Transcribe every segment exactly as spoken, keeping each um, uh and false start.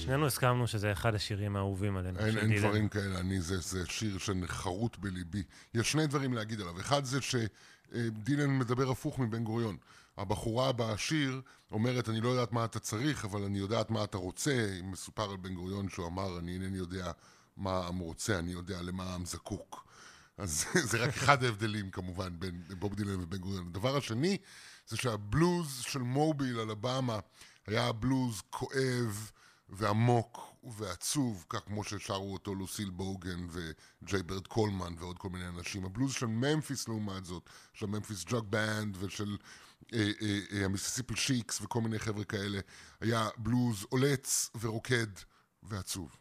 שנינו הסכמנו שזה אחד השירים האהובים עלינו. אין, אין דברים כאלה, אני, זה, זה שיר שחרוט בליבי. יש שני דברים להגיד עליו. אחד זה שדילן מדבר הפוך מבן גוריון. הבחורה בשיר אומרת, אני לא יודעת מה אתה צריך, אבל אני יודעת מה אתה רוצה. מסופר על בן גוריון שהוא אמר, אני אינני יודע מה העם רוצה, אני יודע למה העם זקוק. אז זה רק אחד ההבדלים כמובן בין בוב דילן ובן גוריון. הדבר השני זה שהבלוז של מוביל, אלבמה, היה בלוז כואב ועמוק ועצוב, כך כמו ששרו אותו לוסיל בוגן וג'יי ברד קולמן ועוד כל מיני אנשים. הבלוז של ממפיס לעומת זאת, של ממפיס ג'אג בנד ושל אה, אה, אה, המיסיסיפי שיקס וכל מיני חבר'ה כאלה, היה בלוז עולץ ורוקד ועצוב.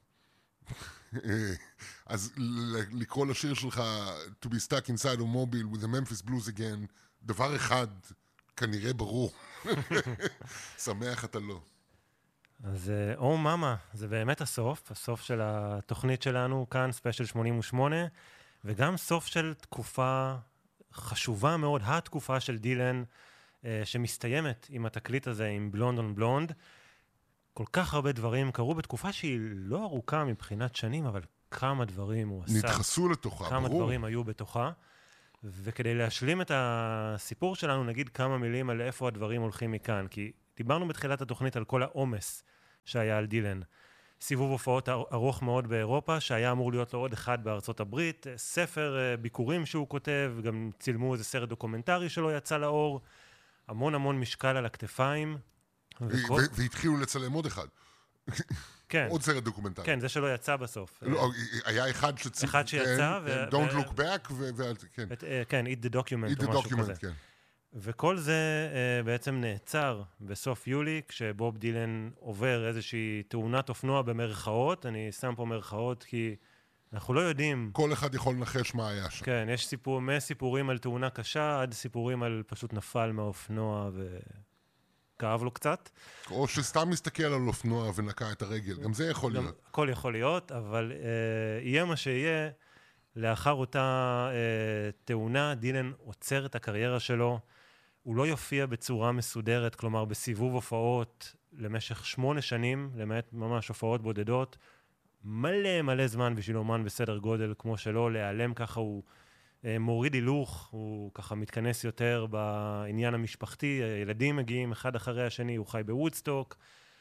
אז לקרוא לשיר שלך To be stuck inside a mobile with the Memphis Blues again, דבר אחד כנראה ברור. שמח אתה לא. אז או מאמה, זה באמת הסוף, הסוף של התוכנית שלנו כאן, ספיישל שמונים ושמונה, וגם סוף של תקופה חשובה מאוד, התקופה של דילן, שמסתיימת עם התקליט הזה, עם בלונד און בלונד. כל כך הרבה דברים קרו בתקופה שהיא לא ארוכה מבחינת שנים, אבל כמה דברים הוא עשה. נדחסו לתוכה, כמה ברור. דברים היו בתוכה. וכדי להשלים את הסיפור שלנו, נגיד כמה מילים על איפה הדברים הולכים מכאן. כי דיברנו בתחילת התוכנית על כל העומס שהיה על דילן. סיבוב הופעות ארוך מאוד באירופה, שהיה אמור להיות לו עוד אחד בארצות הברית. ספר ביקורים שהוא כותב, גם צילמו איזה סרט דוקומנטרי שלו יצא לאור. המון המון משקל על הכתפיים. וכל... והתחילו לצלם עוד אחד. כן. עוד סרט דוקומנטרי. כן, זה שלא יצא בסוף. לא, היה אחד שצ... אחד שיצא. ו... Don't look back, ו... כן. את, כן, Eat the Document Eat the או משהו document, כזה. כן. וכל זה uh, בעצם נעצר בסוף יולי, כשבוב דילן עובר איזושהי תאונת אופנוע במרכאות. אני שם פה מרכאות כי אנחנו לא יודעים... כל אחד יכול לנחש מה היה שם. כן, יש סיפור, מסיפורים על תאונה קשה, עד סיפורים על פשוט נפל מהאופנוע ו... כאב לו קצת. או שסתם מסתכל על אופנוע ונקע את הרגל, גם זה יכול גם להיות. הכל יכול להיות, אבל אה, יהיה מה שיהיה, לאחר אותה אה, תאונה, דילן עוצר את הקריירה שלו, הוא לא יופיע בצורה מסודרת, כלומר בסיבוב הופעות למשך שמונה שנים, למעט ממש הופעות בודדות, מלא מלא זמן בשביל אומן בסדר גודל כמו שלו, להיעלם ככה הוא מוריד הילוך, הוא ככה מתכנס יותר בעניין המשפחתי, הילדים מגיעים אחד אחרי השני, הוא חי בוודסטוק,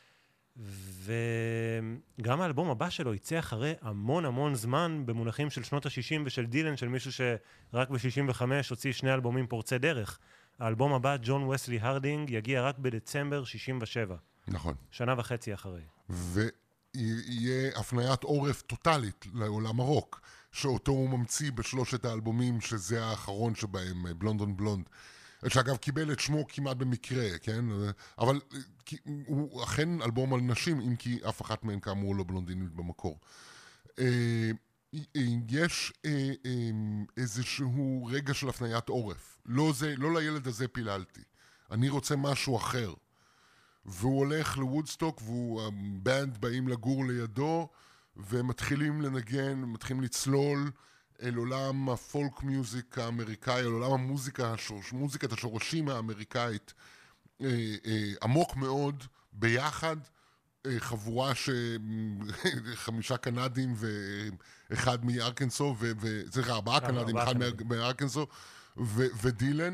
וגם האלבום הבא שלו יצא אחרי המון המון זמן, במונחים של שנות ה-שישים ושל דילן, של מישהו שרק ב-שישים וחמש הוציא שני אלבומים פורצי דרך. האלבום הבא, ג'ון וסלי הרדינג, יגיע רק בדצמבר שישים ושבע. נכון. שנה וחצי אחרי. ויהיה הפניית עורף טוטלית לעולם הרוק, שאותו הוא ממציא בשלושת האלבומים, שזה האחרון שבהם, בלונד און בלונד. שאגב קיבל את שמו כמעט במקרה, כן? אבל הוא אכן אלבום על נשים, אם כי אף אחת מהן כאמור לא בלונדינית במקור. יש איזשהו רגע של הפניית עורף. לא, זה, לא לילד הזה פיללתי. אני רוצה משהו אחר. והוא הולך לוודסטוק, והבנד באים לגור לידו, ומתחילים לנגן, מתחילים לצלול אל עולם הפולק מיוזיק האמריקאי, אל עולם המוזיקה, השורש, מוזיקת השורשים האמריקאית, אה, אה, עמוק מאוד, ביחד, אה, חבורה ש... חמישה קנדים ואחד מארקנסו, וצריך ארבעה קנדים, אחד מארקנסו, ו... ודילן,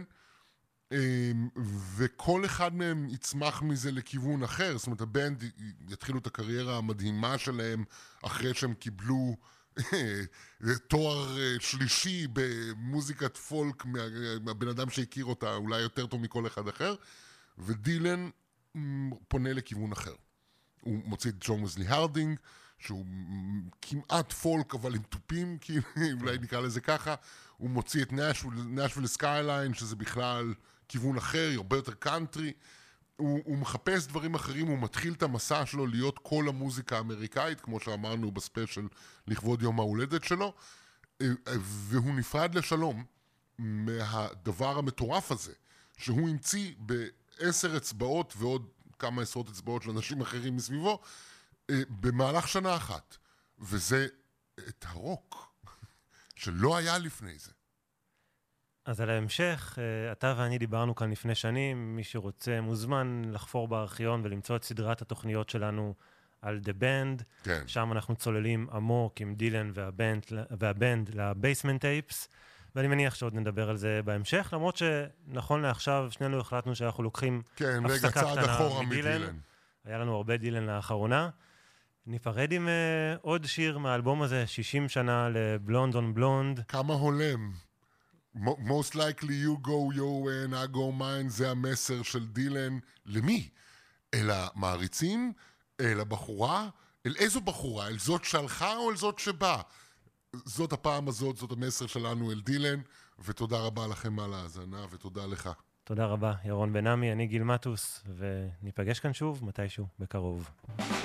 וכל אחד מהם יצמח מזה לכיוון אחר. זאת אומרת, הבנד יתחילו את הקריירה המדהימה שלהם אחרי שהם קיבלו תואר שלישי במוזיקת פולק מהבן אדם שהכיר אותה אולי יותר טוב מכל אחד אחר, ודילן פונה לכיוון אחר. הוא מוציא את ג'ון וסלי הרדינג, שהוא כמעט פולק אבל עם טופים, אולי נקרא לזה ככה. הוא מוציא את נשוויל סקייליין, שזה בכלל כיוון אחר, הרבה יותר קאנטרי. הוא, הוא מחפש דברים אחרים, הוא מתחיל את המסע שלו להיות כל המוזיקה האמריקאית, כמו שאמרנו בספיישל לכבוד יום ההולדת שלו, והוא נפרד לשלום מהדבר המטורף הזה, שהוא המציא בעשר אצבעות ועוד כמה עשרות אצבעות של אנשים אחרים מסביבו, במהלך שנה אחת. וזה את הרוק שלא היה לפני זה. אז על ההמשך, אתה ואני דיברנו כאן לפני שנים, מי שרוצה מוזמן לחפור בארכיון ולמצוא את סדרת התוכניות שלנו על The Band, כן. שם אנחנו צוללים עמוק עם דילן והבנד, והבנד לבייסמנט טייפס, ואני מניח שעוד נדבר על זה בהמשך, למרות שנכון לעכשיו שנינו החלטנו שאנחנו לוקחים כן, רגע, הפסקה צעד קטנה אחורה מדילן. מדילן. היה לנו הרבה דילן לאחרונה. ניפרד עם uh, עוד שיר מהאלבום הזה, שישים שנה לבלונד און בלונד. כמה הולם. Most likely you go your way and I go mine, זה המסר של דילן. למי? אל המעריצים? אל הבחורה? אל איזו בחורה? אל זאת שהלכה או אל זאת שבאה? זאת הפעם הזאת, זאת המסר שלנו אל דילן, ותודה רבה לכם על ההאזנה, ותודה לך. תודה רבה, ירון בן עמי, אני גיל מטוס, וניפגש כאן שוב מתישהו בקרוב.